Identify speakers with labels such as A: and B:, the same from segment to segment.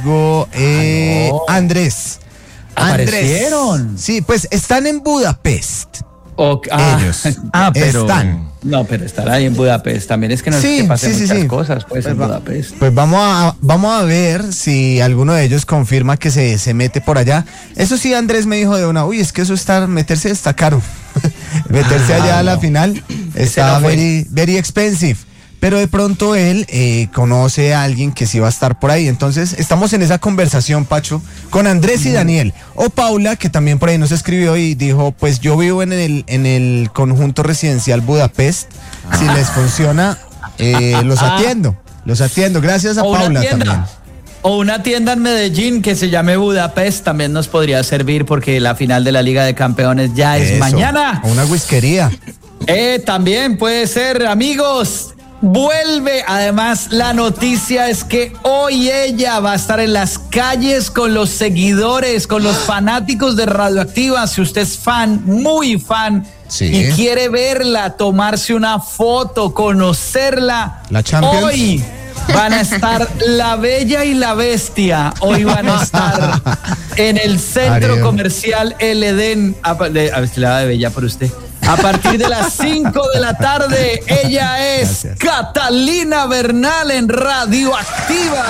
A: No. Andrés.
B: ¿Aparecieron?
A: Sí, pues están en Budapest.
B: Ellos.
C: Pero...
A: Están.
B: No, pero estar ahí en Budapest también es que no es que pasen muchas cosas, pues en Budapest.
A: Pues vamos a ver si alguno de ellos confirma que se mete por allá. Eso sí, Andrés me dijo de una, es que meterse está caro. Meterse allá a la final está very, very expensive. Pero de pronto él conoce a alguien que sí va a estar por ahí. Entonces estamos en esa conversación, Pacho, con Andrés y Daniel. O Paula, que también por ahí nos escribió y dijo, pues yo vivo en el conjunto residencial Budapest. Si les funciona, los atiendo. Gracias a Paula también.
B: O una tienda en Medellín que se llame Budapest también nos podría servir porque la final de la Liga de Campeones ya es mañana.
A: O una whiskería.
B: También puede ser, amigos. Vuelve, además la noticia es que hoy ella va a estar en las calles con los seguidores, con los fanáticos de Radioactiva. Si usted es fan, muy fan, y quiere verla, tomarse una foto, conocerla,
A: la Champions.
B: Hoy van a estar La Bella y la Bestia. Hoy van a estar en el centro comercial El Edén. A ver si la de Bella por usted. A partir de las 5 de la tarde, ella es Catalina Bernal en Radioactiva.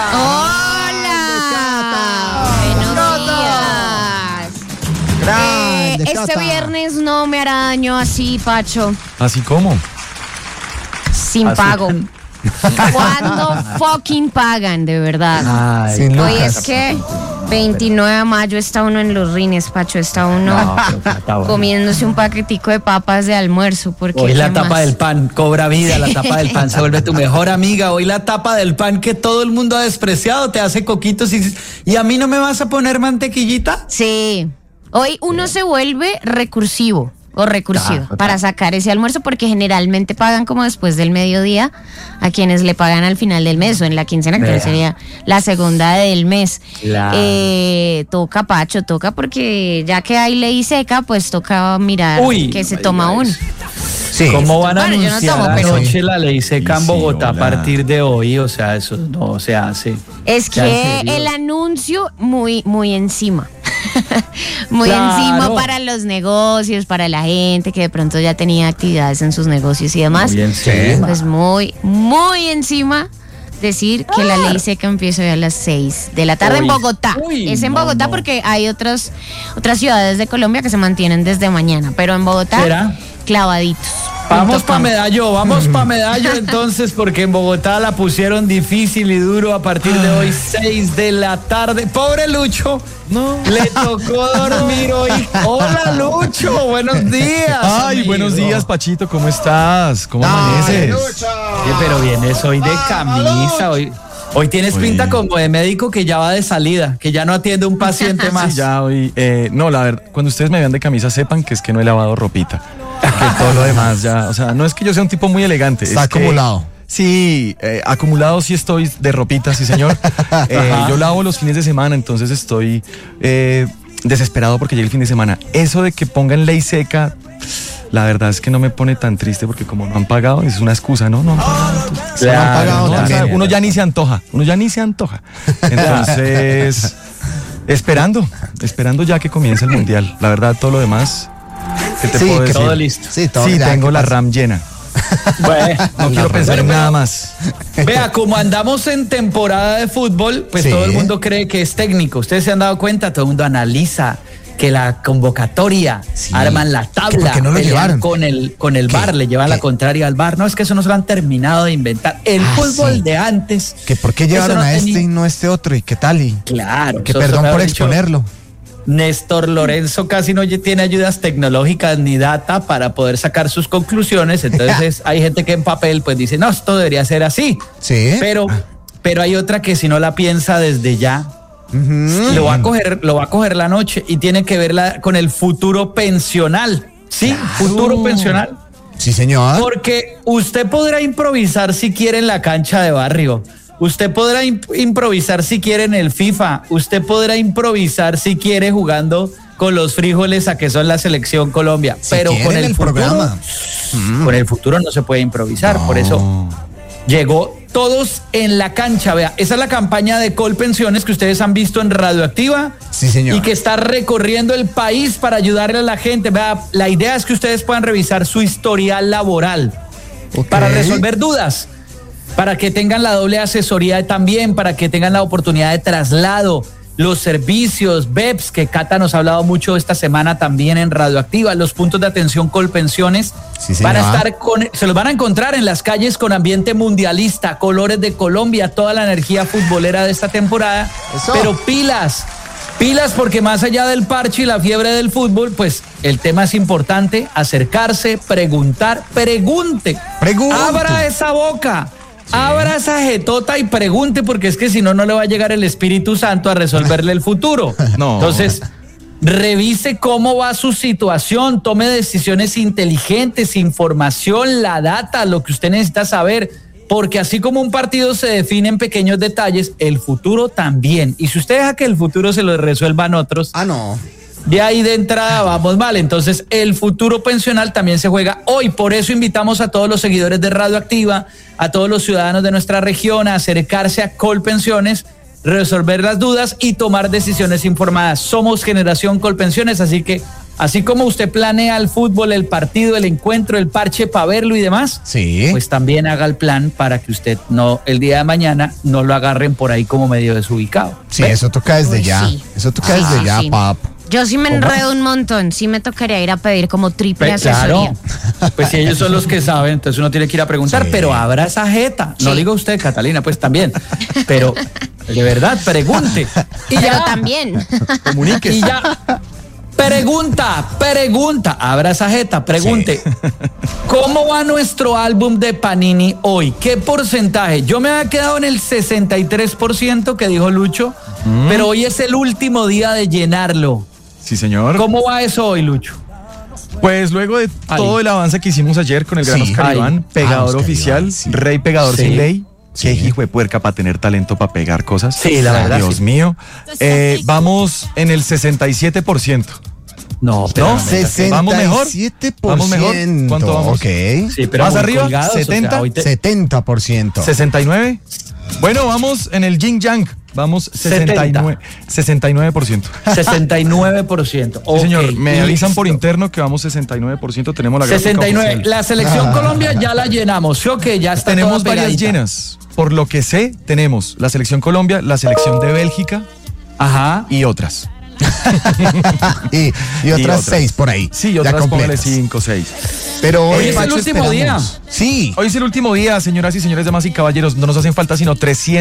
D: ¡Hola! Buenos días. Este viernes no me hará daño así, Pacho.
C: ¿Así cómo?
D: Sin pago. ¿Cuándo fucking pagan, de verdad? Hoy es que 29 de mayo está uno en los rines, Pacho, está uno comiéndose un paquetico de papas de almuerzo. Porque
B: hoy la tapa del pan cobra vida, la tapa del pan se vuelve tu mejor amiga. Hoy la tapa del pan que todo el mundo ha despreciado te hace coquitos y a mí no me vas a poner mantequillita.
D: Sí, hoy uno se vuelve recursivo. O recursivo para sacar ese almuerzo porque generalmente pagan como después del mediodía a quienes le pagan al final del mes o en la quincena que sería la segunda del mes. Toca, Pacho, toca porque ya que hay ley seca pues toca mirar qué se toma uno.
B: Sí. ¿Cómo van a anunciar anoche la ley seca en Bogotá a partir de hoy? O sea, eso no se hace.
D: Es que el anuncio muy encima. Muy encima para los negocios, para la gente que de pronto ya tenía actividades en sus negocios y demás. Pues muy encima decir que la ley seca empieza hoy a las 6 de la tarde en Bogotá. Es en Bogotá porque hay otras ciudades de Colombia que se mantienen desde mañana, pero en Bogotá clavaditos.
B: Vamos pa' Medallo entonces, porque en Bogotá la pusieron difícil y duro a partir de hoy, 6 de la tarde. Pobre Lucho, le tocó dormir hoy. Hola Lucho, buenos días.
C: Ay, buenos días Pachito, ¿cómo estás? ¿Cómo amaneces?
B: Pero vienes hoy de camisa, hoy tienes pinta como de médico que ya va de salida, que ya no atiende un paciente más.
C: Sí, ya hoy, no, la verdad, cuando ustedes me vean de camisa sepan que es que no he lavado ropita. Que todo lo demás ya, o sea, no es que yo sea un tipo muy elegante.
A: Está acumulado.
C: Sí, acumulado sí estoy de ropita, sí señor. Yo lavo los fines de semana, entonces estoy desesperado porque llegue el fin de semana. Eso de que pongan ley seca, la verdad es que no me pone tan triste porque como no han pagado, es una excusa, ¿no? No han pagado. O sea, uno ya ni se antoja. Entonces, esperando ya que comience el mundial. La verdad, todo lo demás... ¿Qué te puedo decir?
B: Todo listo.
C: Sí, tengo la RAM llena. Bueno, no quiero pensar en nada más.
B: Vea, como andamos en temporada de fútbol, pues todo el mundo cree que es técnico. Ustedes se han dado cuenta, todo el mundo analiza que la convocatoria, arman la tabla,
A: no lo llevaron
B: con el VAR, le llevan la contraria al VAR. No, es que eso no se lo han terminado de inventar. El fútbol de antes.
A: Que por qué llevaron a y no este otro y qué tal y.
B: Claro.
A: Que perdón por exponerlo.
B: Néstor Lorenzo casi no tiene ayudas tecnológicas ni data para poder sacar sus conclusiones, entonces hay gente que en papel pues dice, no, esto debería ser así, pero hay otra que si no la piensa desde ya, lo va a coger la noche y tiene que verla con el futuro pensional, futuro pensional.
A: Sí, señor.
B: Porque usted podrá improvisar si quiere en la cancha de barrio. Usted podrá improvisar si quiere en el FIFA. Usted podrá improvisar si quiere jugando con los frijoles a que son la selección Colombia. Pero con el futuro no se puede improvisar. Por eso llegó todos en la cancha. Vea, esa es la campaña de Colpensiones que ustedes han visto en Radioactiva.
A: Sí, señor.
B: Y que está recorriendo el país para ayudarle a la gente. Vea, la idea es que ustedes puedan revisar su historial laboral para resolver dudas, para que tengan la doble asesoría también, para que tengan la oportunidad de traslado, los servicios, BEPS, que Cata nos ha hablado mucho esta semana también en Radioactiva, los puntos de atención Colpensiones, van a estar se los van a encontrar en las calles con ambiente mundialista, colores de Colombia, toda la energía futbolera de esta temporada. Eso. Pero pilas, porque más allá del parche y la fiebre del fútbol, pues el tema es importante, acercarse, preguntar, pregunte. Abra esa boca. Sí. Abra esa jetota y pregunte, porque es que si no, no le va a llegar el Espíritu Santo a resolverle el futuro. No. Entonces, revise cómo va su situación, tome decisiones inteligentes, información, la data, lo que usted necesita saber, porque así como un partido se define en pequeños detalles, el futuro también. Y si usted deja que el futuro se lo resuelvan otros...
A: no.
B: De ahí de entrada vamos mal. Entonces el futuro pensional también se juega hoy. Por eso invitamos a todos los seguidores de Radioactiva, a todos los ciudadanos de nuestra región a acercarse a Colpensiones, resolver las dudas y tomar decisiones informadas. Somos Generación Colpensiones, así que así como usted planea el fútbol, el partido, el encuentro, el parche para verlo y demás, pues también haga el plan para que usted el día de mañana no lo agarren por ahí como medio desubicado.
A: Sí, eso toca desde ya. Sí. Eso toca desde ya, pap.
D: Yo sí me enredo un montón, sí me tocaría ir a pedir como triple asesoría.
B: Claro, pues si ellos son los que saben, entonces uno tiene que ir a preguntar, pero abra esa jeta. No diga usted, Catalina, pues también, pero de verdad, pregunte.
D: Pero también.
B: Comuníquese. Y ya, pregunta, abra esa jeta, pregunte. Sí. ¿Cómo va nuestro álbum de Panini hoy? ¿Qué porcentaje? Yo me había quedado en el 63% que dijo Lucho, pero hoy es el último día de llenarlo.
C: Sí, señor.
B: ¿Cómo va eso hoy, Lucho?
C: Pues luego de todo el avance que hicimos ayer con el gran Oscar Iván, pegador oficial, rey pegador sin ley. Qué hijo de puerca para tener talento para pegar cosas.
B: Sí, la verdad.
C: Dios mío. Vamos en el 67%.
B: No, pero
A: 67%.
C: Vamos mejor. Vamos mejor. ¿Cuánto vamos?
A: Ok.
C: Sí, pero más arriba,
A: colgados, 70. 70%.
C: 69. Bueno, vamos en el yin yang. Vamos 69%.
B: 69%.
C: Sí, señor. Me avisan por interno que vamos 69%. Tenemos la
B: 69. La selección Colombia ya la llenamos. ¿Sí o qué? Ya está.
C: Tenemos varias llenas. Por lo que sé, tenemos la selección Colombia, la selección de Bélgica. Y otras.
A: y otras 6 por ahí.
C: Sí, otras póngale 5, 6.
A: Pero
B: hoy es el último día.
C: Sí. Hoy es el último día, señoras y señores, damas y caballeros. No nos hacen falta sino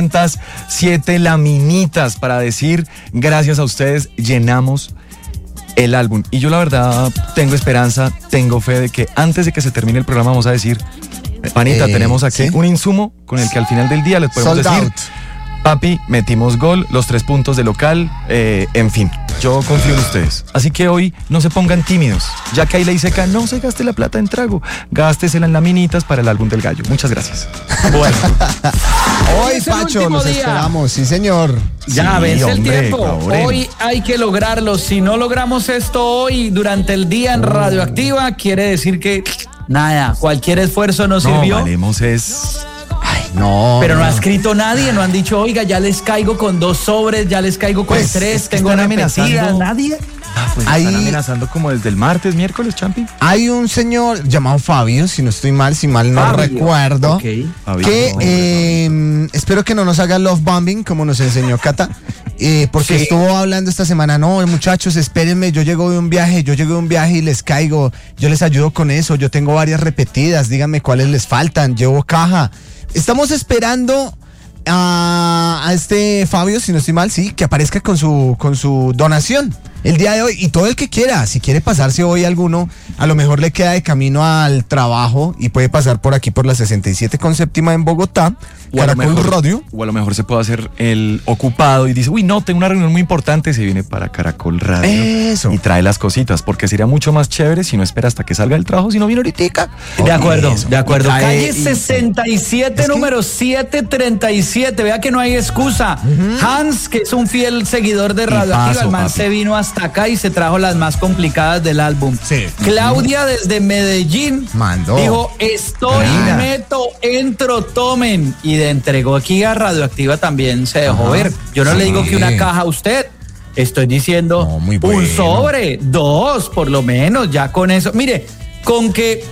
C: 307 laminitas para decir gracias a ustedes llenamos el álbum. Y yo la verdad tengo esperanza, tengo fe de que antes de que se termine el programa vamos a decir, panita, tenemos aquí un insumo con el que al final del día les podemos decir, papi, metimos gol, los 3 puntos de local, en fin, yo confío en ustedes. Así que hoy no se pongan tímidos, ya que hay ley seca, no se gaste la plata en trago, gástesela en laminitas para el álbum del gallo. Muchas gracias.
A: Bueno. Hoy, Pacho, los esperamos, sí señor.
B: Ya, vence el tiempo. Hoy hay que lograrlo. Si no logramos esto hoy, durante el día en Radioactiva, quiere decir que nada, cualquier esfuerzo no sirvió.
C: No, valemos es...
A: No.
B: Pero no ha escrito nadie, no han dicho, oiga, ya les caigo con 2 sobres, ya les caigo con 3, tengo una amenazada. ¿Nadie?
C: Pues están amenazando como desde el martes, miércoles, Champi.
A: Hay un señor llamado Fabio, si no estoy mal, si mal no recuerdo, que espero que no nos haga love bombing como nos enseñó Cata, porque estuvo hablando esta semana, no, muchachos, espérenme, yo llego de un viaje y les caigo, yo les ayudo con eso, yo tengo varias repetidas, díganme cuáles les faltan, llevo caja. Estamos esperando a este Fabio, si no estoy mal, que aparezca con su donación el día de hoy, y todo el que quiera, si quiere pasarse hoy alguno, a lo mejor le queda de camino al trabajo y puede pasar por aquí por la 67 con séptima en Bogotá, Caracol Radio.
C: O a lo mejor se puede hacer el ocupado y dice, uy, no, tengo una reunión muy importante, se viene para Caracol Radio.
A: Eso.
C: Y trae las cositas, porque sería mucho más chévere si no espera hasta que salga del trabajo, si no viene ahorita.
B: De acuerdo. Calle 67, número 737, vea que no hay excusa. Hans, que es un fiel seguidor de Radioactiva, el man se vino hasta hasta acá y se trajo las más complicadas del álbum.
A: Sí.
B: Claudia desde Medellín dijo, estoy, meto, entro, tomen. Y de entregó aquí a Radioactiva también se dejó ver. Yo no le digo que una caja a usted. Estoy diciendo un sobre, 2 por lo menos, ya con eso. Mire, con que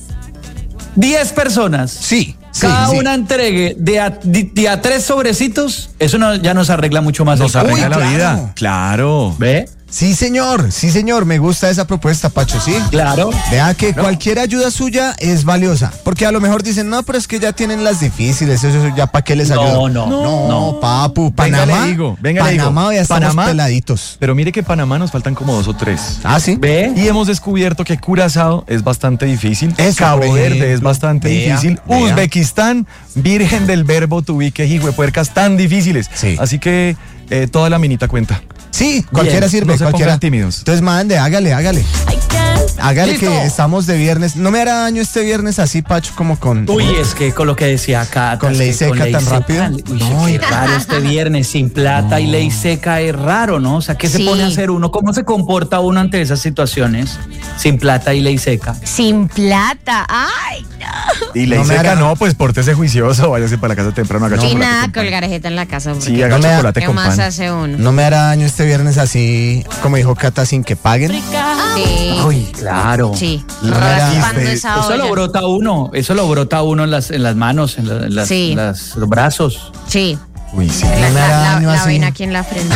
B: 10 personas cada una entregue de a 3 sobrecitos, eso ya nos arregla mucho más.
C: Nos arregla la vida. Claro.
B: ¿Ve?
A: Sí, señor, me gusta esa propuesta, Pacho, sí.
B: Claro.
A: Vea que cualquier ayuda suya es valiosa, porque a lo mejor dicen, no, pero es que ya tienen las difíciles, eso ya para qué les ayuda. No, papu, Panamá, Panamá, ya estamos peladitos.
C: Pero mire que Panamá nos faltan como 2 o 3.
A: Ah, sí.
B: ¿Ve?
C: Y hemos descubierto que Curazao es bastante difícil, Cabo Verde es bastante difícil, Uzbekistán, Virgen del Verbo, Tubique, hijuepuercas, tan difíciles.
A: Sí.
C: Así que toda la minita cuenta.
A: Sí, cualquiera sirve,
C: no se
A: cualquiera.
C: Pongan tímidos.
A: Entonces mande, hágale. Hágale que estamos de viernes. No me hará daño este viernes así, Pacho, como con...
B: Uy, es que con lo que decía acá.
A: Con ley seca tan rápido.
B: Uy, qué raro este viernes, sin plata y ley seca es raro, ¿no? O sea, ¿qué se pone a hacer uno? ¿Cómo se comporta uno ante esas situaciones? Sin plata y ley seca.
D: Sin plata, ay, no.
C: Y ley seca no, pues pórtese juicioso, váyase para la casa temprano, haga chocolate.
D: Y nada, colgar jeta en la casa.
C: Sí, haga chocolate con pan.
D: ¿Qué más hace uno?
A: No me hará daño este viernes así, como dijo Cata, sin que paguen.
D: Sí.
B: Uy, claro.
D: Sí.
A: No me hará
B: Eso lo brota uno en las manos, en los brazos.
D: Sí.
A: Uy, sí.
D: La vena aquí en la frente.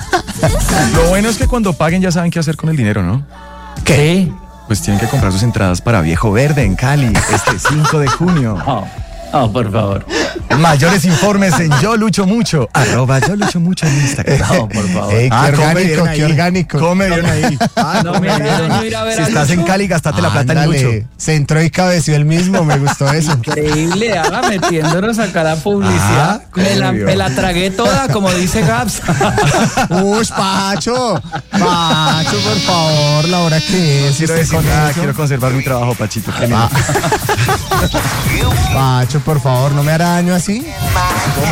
C: Lo bueno es que cuando paguen ya saben qué hacer con el dinero, ¿no?
B: ¿Qué?
C: Pues tienen que comprar sus entradas para Viejo Verde en Cali este 5 de junio.
B: Por favor.
C: Mayores informes en Yo Lucho Mucho, @Yo Lucho Mucho en Instagram.
B: No, por favor.
A: Qué orgánico.
C: Come bien ahí.
B: No me hace daño ir a ver
C: si estás en Cali, gastate la plata en Lucho.
A: Se entró y cabeció el mismo, me gustó eso.
B: Increíble, metiéndonos acá la publicidad. Me la tragué toda, como dice Gaps.
A: Uy, Pacho, por favor, la hora que es.
C: Quiero conservar mi trabajo, Pachito.
A: Pacho, por favor, no me hará daño así.